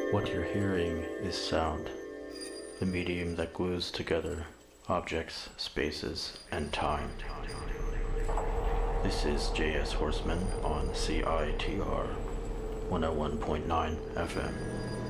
What you're hearing is sound, the medium that glues together objects, spaces, and time. This is JS Horseman on CITR 101.9 FM.